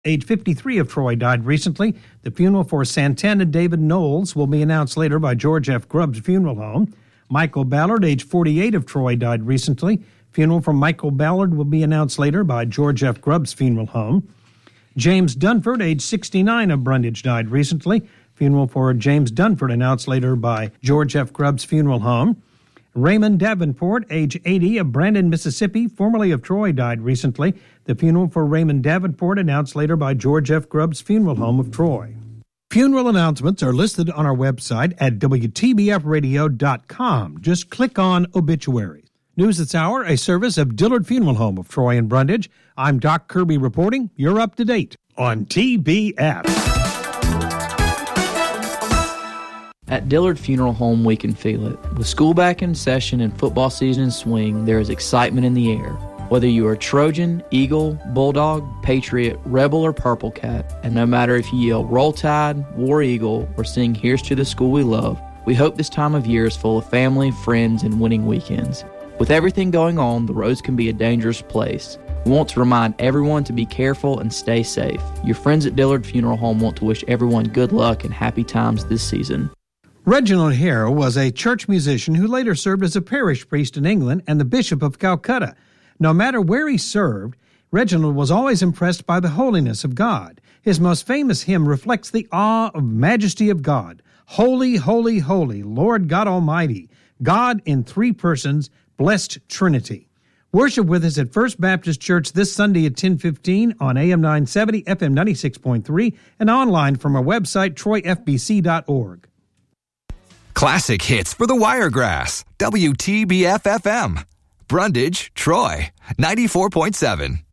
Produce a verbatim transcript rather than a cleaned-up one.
age fifty-three, of Troy, died recently. The funeral for Santana David Knowles will be announced later by George F. Grubbs Funeral Home. Michael Ballard, age forty-eight, of Troy, died recently. Funeral for Michael Ballard will be announced later by George F. Grubbs Funeral Home. James Dunford, age sixty-nine, of Brundage, died recently. Funeral for James Dunford announced later by George F. Grubbs Funeral Home. Raymond Davenport, age eighty, of Brandon, Mississippi, formerly of Troy, died recently. The funeral for Raymond Davenport announced later by George F. Grubbs Funeral Home of Troy. Funeral announcements are listed on our website at W T B F radio dot com. Just click on Obituaries. News This Hour, a service of Dillard Funeral Home of Troy and Brundage. I'm Doc Kirby reporting. You're up to date on T B F. At Dillard Funeral Home, we can feel it. With school back in session and football season in swing, there is excitement in the air. Whether you are Trojan, Eagle, Bulldog, Patriot, Rebel, or Purple Cat, and no matter if you yell Roll Tide, War Eagle, or sing Here's to the School We Love, we hope this time of year is full of family, friends, and winning weekends. With everything going on, the roads can be a dangerous place. We want to remind everyone to be careful and stay safe. Your friends at Dillard Funeral Home want to wish everyone good luck and happy times this season. Reginald Hare was a church musician who later served as a parish priest in England and the Bishop of Calcutta. No matter where he served, Reginald was always impressed by the holiness of God. His most famous hymn reflects the awe of majesty of God. Holy, holy, holy, Lord God Almighty, God in three persons, blessed Trinity. Worship with us at First Baptist Church this Sunday at ten fifteen on A M nine seventy, F M ninety-six point three, and online from our website, troy f b c dot org. Classic hits for the Wiregrass. W T B F F M. Brundage, Troy, ninety-four point seven.